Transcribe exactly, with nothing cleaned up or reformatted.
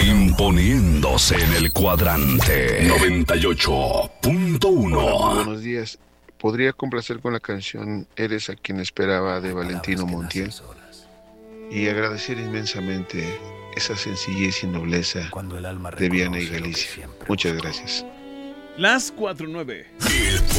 Imponiéndose en el cuadrante noventa y ocho punto uno. Buenos días. ¿Podría complacer con la canción Eres a quien esperaba de Valentino Montiel? Y agradecer inmensamente esa sencillez y nobleza de Viana y Galicia. Muchas gracias. Las cuatro nueve.